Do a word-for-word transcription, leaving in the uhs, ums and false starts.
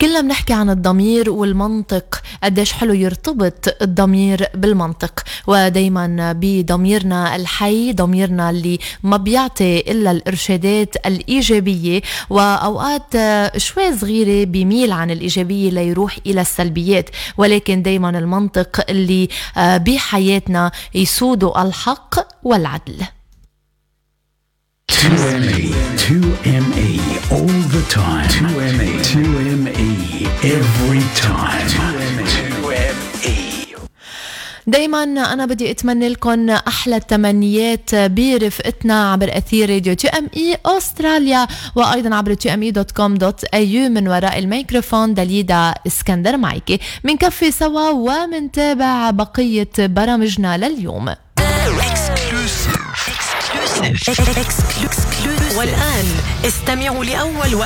كلنا بنحكي عن الضمير والمنطق، قديش حلو يرتبط الضمير بالمنطق، ودايما بضميرنا الحي، ضميرنا اللي ما بيعطي إلا الإرشادات الإيجابية، وأوقات شوي صغيرة بيميل عن الإيجابية ليروح إلى السلبيات، ولكن دايما المنطق اللي بحياتنا يسود الحق والعدل. two M E, two M E, all the time. two M E, two M E, every time. two M E. دايما أنا بدي أتمنى لكم أحلى التمنيات برفقتنا عبر أثير راديو تو أم إي أستراليا، وأيضا عبر تو أم إي دوت كوم دوت إيه يو. من وراء الميكروفون دليدا اسكندر معك، من كفي سوا ومن تابع بقية برامجنا لليوم. والآن استمعوا لأول